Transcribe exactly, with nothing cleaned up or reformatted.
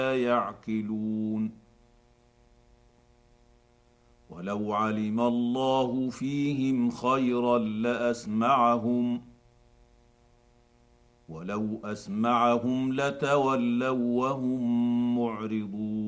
يعقلون ولو علم الله فيهم خيرا لاسمعهم ولو اسمعهم لتولوا وهم معرضون